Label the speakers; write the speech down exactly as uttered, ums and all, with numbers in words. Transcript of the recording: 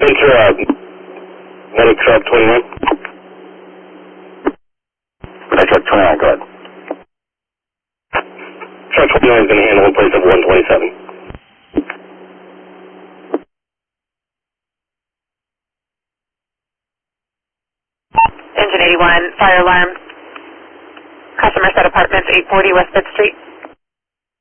Speaker 1: Enter uh, medic truck twenty-nine. Medic truck twenty-nine, go ahead. Truck twenty-nine is going to handle in place of one twenty-seven.
Speaker 2: Engine eighty-one, fire alarm. Customer set apartments, eight forty West Fifth Street.